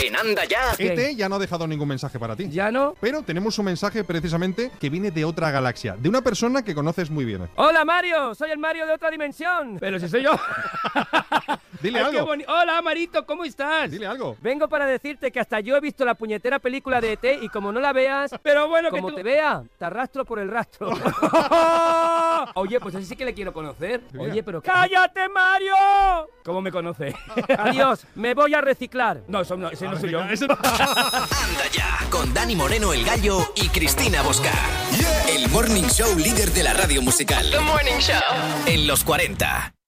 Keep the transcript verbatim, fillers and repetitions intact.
En Anda Ya. E T ya no ha dejado ningún mensaje para ti. ¿Ya no? Pero tenemos un mensaje precisamente que viene de otra galaxia, de una persona que conoces muy bien. Hola Mario, soy el Mario de otra dimensión. Pero si soy yo. Dile Ay, algo. qué Hola Marito, ¿cómo estás? Dile algo. Vengo para decirte que hasta yo he visto la puñetera película de E T y como no la veas, pero bueno, como tú... te vea, te arrastro por el rastro. Oye, pues así sí que le quiero conocer. Oye, pero ¡cállate, Mario! ¿Cómo me conoce? Adiós, me voy a reciclar. No, eso no, ese no soy yo. Anda Ya, con Dani Moreno el Gallo y Cristina Boscar. Yeah. El morning show líder de la radio musical. The Morning Show. En los cuarenta.